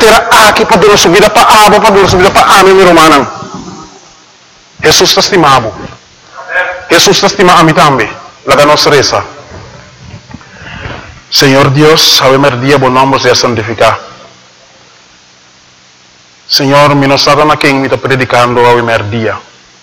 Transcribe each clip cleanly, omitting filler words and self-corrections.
ter aqui para dar subida para a água, para dar subida para a minha irmã. Jesus está estimado. Jesus está estimado a mim também. Lá nossa reza. Senhor Deus, a primeiro dia, bom nome seja santificado. Senhor, me não sabe na quem me está predicando a primeiro dia.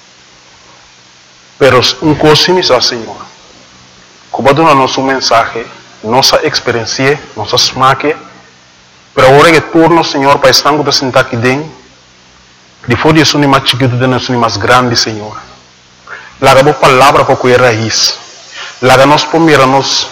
Pero coisa me diz, Senhor, como dá nosso mensagem, nossa experiência, nossa smaque, pero agora que turno, Senhor, para estar com sentar aqui dentro, depois de isso, não é mais chiquito, não é mais grande, Senhor. Laga a palavra para cuidar raiz. Laga nós primeiro nos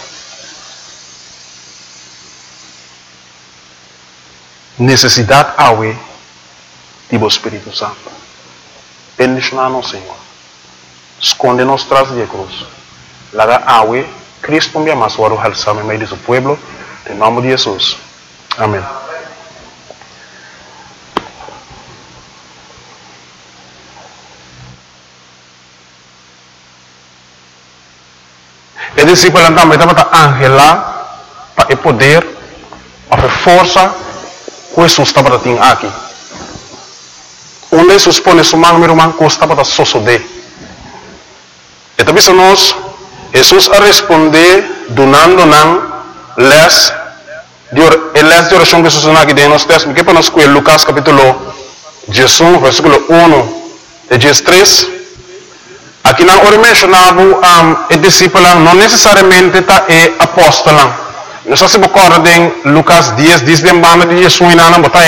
necessidade awe do Espírito Santo. Bendicionar-nos, Senhor. Esconde-nos tras de cruz. Laga awe, Cristo me ama, suaro halsame meio de seu pueblo, em nome de Jesus. Amém. E discípulo também estava angela para poder, para força, que Jesus estava tendo aqui. Onde Jesus põe sua mão, meu irmão, que estava a sosodé. E também se nós, Jesus a responder, donando les de oração que Jesus aqui dentro nos textos, que para nós com Lucas capítulo 18, versículo 1 de 13. Aqui não ora mencionava o discípulo não necessariamente está apóstolo. Nós se recorda em Lucas 10, diz de banda de Jesus não botar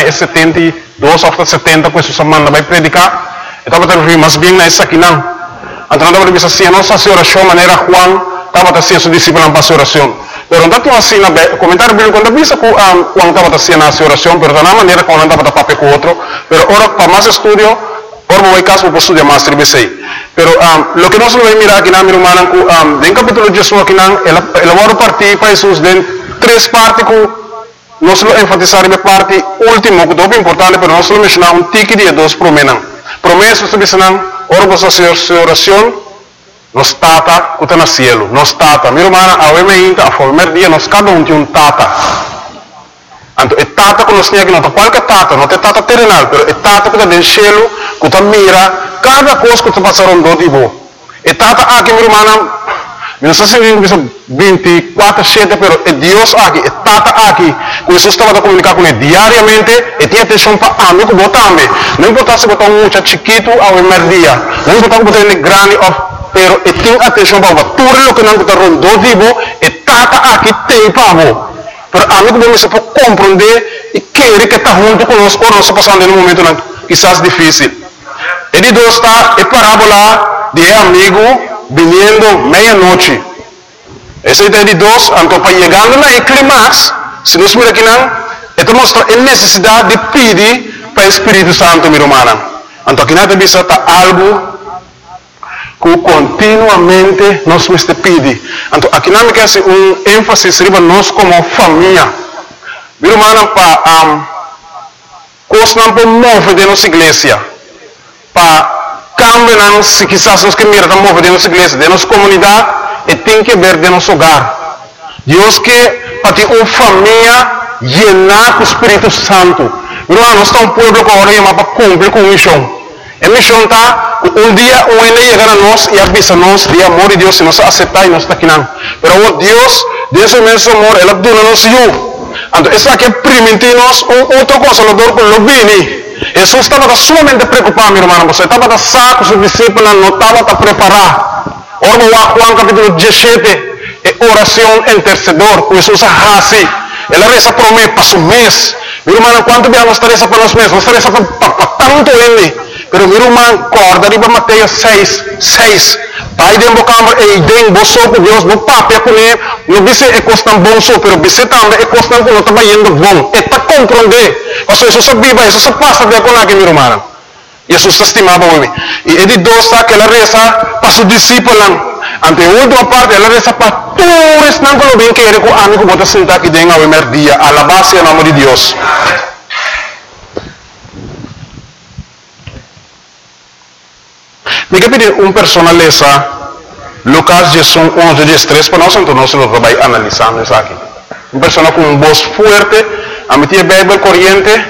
72 ou 70 que Jesus manda vai predicar. Então está mas bem nessa aqui não. Então não vai ser nossa oração maneira Juan estava a ser seu discípulo para a oração. Pero não está assim na comentário bíblico quando visa que Juan estava a ser na oração, pero da maneira como não estava a papel com outro. Pero ora para mais estudio, ora vai caso para estudar mais tribesei. Pero lo que nós vamos mirar aqui na minha irmã, em capítulo 18 aqui ela vai partir para Jesus de três partes que nós vamos enfatizar na parte última, que é muito importante, pero nós vamos mencionar tique de dois promessas. Promessas que dizem, ora para sua oração, nos tata que está no cielo, nos tata. Minha irmã, a primeiro dia, nós cada tem um tata. Então, é tata que nós temos aqui, não é qualquer tata, não é tata terrenal, mas é tata que está no cielo, que está mira cada coisa que está passando do tipo. É tata aqui, minha irmã, não sei se 24, 7, mas é Deus aqui, é tata aqui, que Jesus estava a comunicar com ele diariamente, e tinha atenção para amigo também. Não importa se botar um muchacho chiquito ao primeiro dia, não importa botar ele grande, pero e tem atenção para tudo o que não está rondando do tipo, é tata aqui tem para você. Pero amigo bom se pode compreender e querer que está junto conosco ou não está passando em um momento quizás difícil. E de dois está a parábola de amigo vindo meia-noite. Esse é de dois, então para chegando na clímax, se nós miramos aqui não, então mostra a necessidade de pedir para o Espírito Santo, minha irmã. Então aqui nada bisa está algo que continuamente nós nos pedimos. Então, aqui não me quer ênfase sobre nós como família. Meu irmão, para coisas não podemos mover de nossa igreja. Para cambiar, se quizás nós queremos mover de nossa igreja, de nossa comunidade, e tem que ver de nosso hogar. Deus quer para ter uma família llena com o Espírito Santo. Meu irmão, nós estamos um povo que agora para cumprir com a missão. A missão está, um dia o ele chegar a nós e avisa-nos de amor de Deus, se nós aceitar e nós está aqui não. Pero Deus, desse imenso amor, Ele dá-nos eu. Então, isso aqui permite-nos outra consolador com o bem. Jesus estava sumamente preocupado, meu irmão. Você estava saco, seus discípulos não estavam a preparar. Ora, Juan capítulo 17, é oração intercedor, que Jesus hace. Ela reza por mim, para o mês. Meu irmão, quanto bem nós reza para os meses? Nós reza para tanto ele. Pero meu irmão, corda de Mateus 6. Pai de embocambre e den boso com Deus, no papel com ele, não disse é costan bom só, pero disse também é costan que não está indo bom. É para compreender. Porque isso se vive, isso se passa de com aqui, meu irmão. Jesus se estimava hoje. E ele dosta que ela reza para seus discípulos. Ante a última parte, ela reza para todos os que bem que ele com amigo bota sentar aqui dentro ao primeiro dia. Alabar-se em nome de Deus. Me quer pedir personaleza Lucas 11:13 para nós, então nós vamos analisar isso aqui. Uma pessoa com voz forte, a meter Bíblia corriente,